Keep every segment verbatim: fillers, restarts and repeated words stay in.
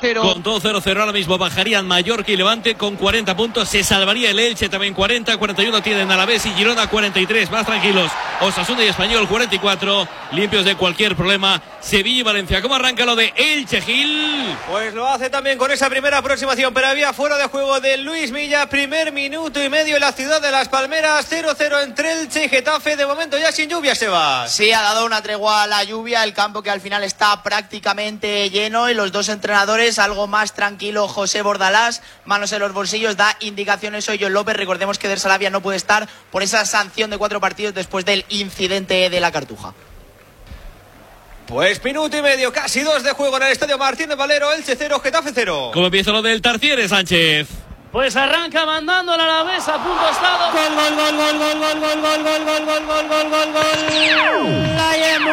cero. Con todo cero cero ahora mismo bajarían Mallorca y Levante con cuarenta puntos. Se salvaría el Elche también cuarenta. cuarenta y uno tienen Alavés y Girona cuarenta y tres. Más tranquilos Osasuna y Español cuarenta y cuatro. Limpios de cualquier problema Sevilla y Valencia. ¿Cómo arranca lo de Elche, Gil? Pues lo hace también con esa primera aproximación, pero había fuera de juego de Luis Milla. Primer minuto y medio en la ciudad de Las Palmeras. cero cero entre Elche y Getafe. De momento ya sin lluvia, Sebas. Sí, ha dado una tregua a la lluvia. El campo que al final está prácticamente lleno y los dos entrenadores algo más tranquilo. José Bordalás, manos en los bolsillos, da indicaciones hoy John López. Recordemos que Der Salavia no puede estar por esa sanción de cuatro partidos después del incidente de la Cartuja. Pues minuto y medio, casi dos de juego en el Estadio Martínez Valero. Elche cero, Getafe cero. ¿Cómo empieza lo del Tartiere, Sánchez? Pues arranca mandando la Alavés, a punto estado. Gol, gol, gol, gol, gol, gol, gol, gol, gol, gol, gol, gol, gol, gol, gol. Layen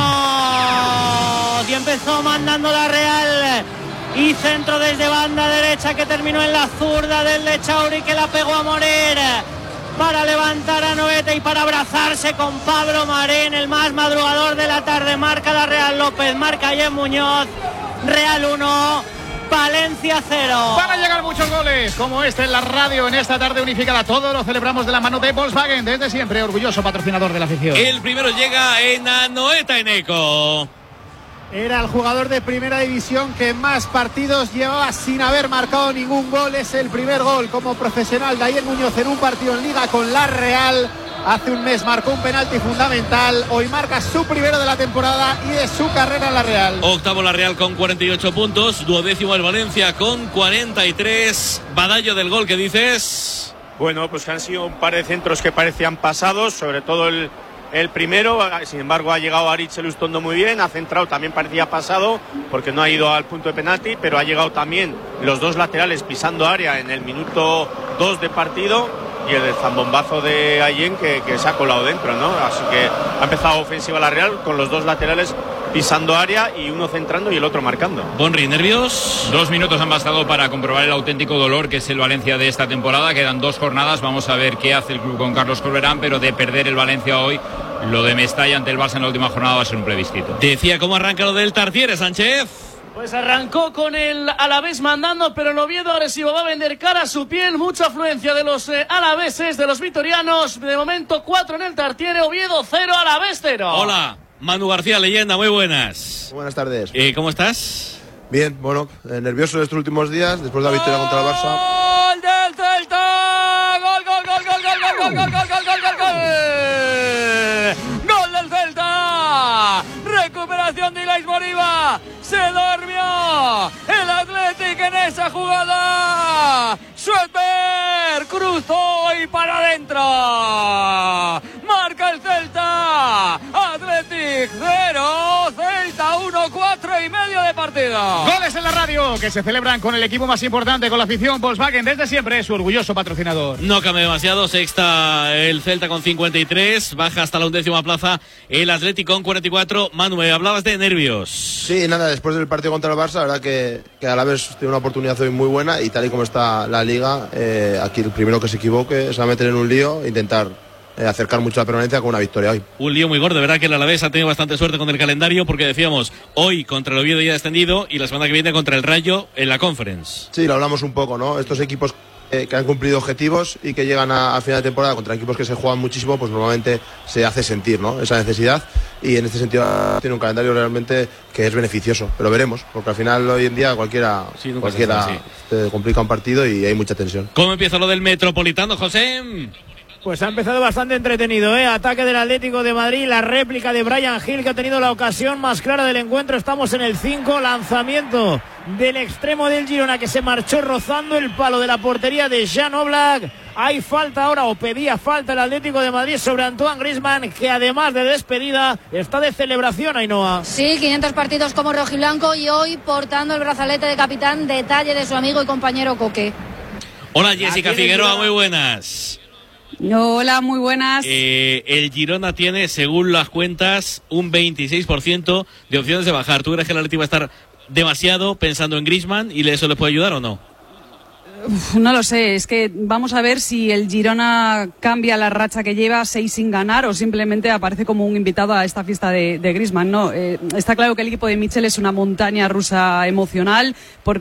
Muñoz. Y empezó mandando la Real. Y centro desde banda derecha que terminó en la zurda del Lechauri, que la pegó a Morer para levantar a Noeta y para abrazarse con Pablo Marén, el más madrugador de la tarde. Marca la Real López, marca Layen Muñoz. Real uno, Valencia cero. Van a llegar muchos goles como este en la radio en esta tarde unificada. Todo lo celebramos de la mano de Volkswagen, desde siempre orgulloso patrocinador de la afición. El primero llega en Anoeta Eneco. Era el jugador de primera división que más partidos llevaba sin haber marcado ningún gol. Es el primer gol como profesional de Layen Muñoz en un partido en Liga con la Real. Hace un mes marcó un penalti fundamental. Hoy marca su primero de la temporada y de su carrera en la Real. Octavo la Real con cuarenta y ocho puntos. Duodécimo el Valencia con cuarenta y tres. Badallo del gol, ¿qué dices? Bueno, pues han sido un par de centros que parecían pasados, sobre todo el... El primero, sin embargo, ha llegado Aritz Elustondo muy bien, ha centrado, también parecía pasado porque no ha ido al punto de penalti, pero ha llegado también los dos laterales pisando área en el minuto dos de partido y el zambombazo de Ayen que, que se ha colado dentro, ¿no? Así que ha empezado ofensiva la Real con los dos laterales pisando área y uno centrando y el otro marcando. Bonri, ¿nervios? Dos minutos han bastado para comprobar el auténtico dolor que es el Valencia de esta temporada. Quedan dos jornadas, vamos a ver qué hace el club con Carlos Corberán, pero de perder el Valencia hoy, lo de Mestalla ante el Barça en la última jornada va a ser un plebiscito. Decía cómo arranca lo del Tartiere, Sánchez. Pues arrancó con el Alavés mandando, pero el Oviedo agresivo va a vender cara a su piel. Mucha afluencia de los eh, alaveses, de los vitorianos. De momento cuatro en el Tartiere, Oviedo cero, Alavés cero. Hola, Manu García, leyenda, muy buenas. Buenas tardes. Eh, ¿Cómo estás? Bien, bueno, eh, nervioso estos últimos días, después de la victoria contra el Barça. ¡Gol del Celta! ¡Gol, gol, gol, gol, gol, gol, gol, gol, gol, gol, gol, gol, gol! ¡Gol del Celta! Recuperación de Ilaix Moriba. Se durmió el Athletic en esa jugada. Schwedberg cruzó y para adentro. Marca el Celta. Athletic cero, Celta uno, cuatro y medio de partido. Goles en la radio que se celebran con el equipo más importante, con la afición. Volkswagen desde siempre es su orgulloso patrocinador. No cambia demasiado, sexta el Celta con cincuenta y tres, baja hasta la undécima plaza el Athletic con cuarenta y cuatro. Manu, me hablabas de nervios. Sí, nada, después del partido contra el Barça, la verdad que, que a la vez tiene una oportunidad hoy muy buena y tal y como está la Liga, eh, aquí el primero que se equivoque se va a meter en un lío e intentar eh, acercar mucho la permanencia con una victoria hoy. Un lío muy gordo, verdad que el Alavés ha tenido bastante suerte con el calendario porque decíamos, hoy contra el Oviedo ya descendido y la semana que viene contra el Rayo en la Conference. Sí, lo hablamos un poco, ¿no? Estos equipos eh, que han cumplido objetivos y que llegan a, a final de temporada contra equipos que se juegan muchísimo, pues normalmente se hace sentir, ¿no? Esa necesidad, y en este sentido tiene un calendario realmente que es beneficioso, pero veremos, porque al final hoy en día cualquiera, sí, cualquiera se, sí. te complica un partido y hay mucha tensión. ¿Cómo empieza lo del Metropolitano, José? Pues ha empezado bastante entretenido, ¿eh? Ataque del Atlético de Madrid, la réplica de Bryan Gil, que ha tenido la ocasión más clara del encuentro. Estamos en el cinco, lanzamiento del extremo del Girona que se marchó rozando el palo de la portería de Jan Oblak. Hay falta ahora, o pedía falta el Atlético de Madrid sobre Antoine Griezmann, que además de despedida está de celebración, Ainhoa. Sí, quinientos partidos como rojiblanco y hoy portando el brazalete de capitán, detalle de su amigo y compañero Coque. Hola Jessica Figueroa, muy buenas. Hola, muy buenas. Eh, el Girona tiene, según las cuentas, un veintiséis por ciento de opciones de bajar. ¿Tú crees que el Atlético va a estar demasiado pensando en Griezmann y eso le puede ayudar o no? Uf, no lo sé, es que vamos a ver si el Girona cambia la racha que lleva, seis sin ganar, o simplemente aparece como un invitado a esta fiesta de, de Griezmann. No, eh, está claro que el equipo de Michel es una montaña rusa emocional, porque